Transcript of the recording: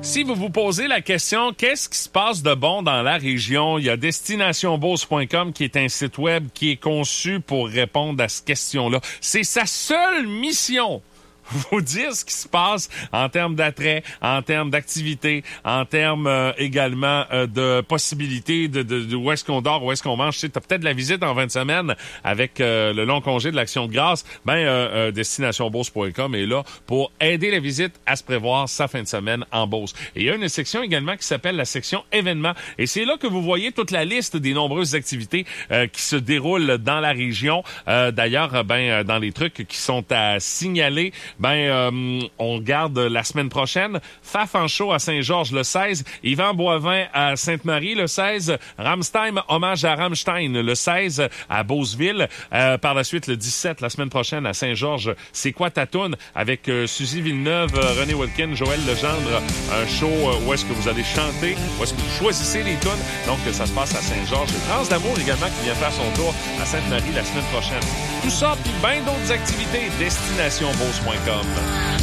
Si vous vous posez la question, qu'est-ce qui se passe de bon dans la région? Il y a destinationbeauce.com qui est un site web qui est conçu pour répondre à cette question-là. C'est sa seule mission. Vous dire ce qui se passe en termes d'attrait, en termes d'activité, en termes également de possibilités de où est-ce qu'on dort, où est-ce qu'on mange. Tu sais, t'as peut-être de la visite en fin de semaine avec le long congé de l'Action de grâce. Destinationbeauce.com est là pour aider la visite à se prévoir sa fin de semaine en Beauce. Et il y a une section également qui s'appelle la section événements. Et c'est là que vous voyez toute la liste des nombreuses activités qui se déroulent dans la région. D'ailleurs, dans les trucs qui sont à signaler, on garde la semaine prochaine Faf en show à Saint-Georges le 16, Yvan Boivin à Sainte-Marie le 16, Ramstein, hommage à Rammstein le 16 à Beauceville. Par la suite, le 17, la semaine prochaine à Saint-Georges, C'est quoi ta toune? Avec Suzy Villeneuve, René Wilkin, Joël Legendre, un show où est-ce que vous allez chanter, où est-ce que vous choisissez les tunes. Donc, ça se passe à Saint-Georges. Et Trans d'amour également qui vient faire son tour à Sainte-Marie la semaine prochaine. Tout ça, puis bien d'autres activités, destinationbeauce.com.